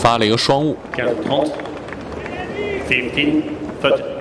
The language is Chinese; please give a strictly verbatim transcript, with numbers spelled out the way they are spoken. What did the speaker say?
发了一个双误。 quinze trente, fifteen, foot.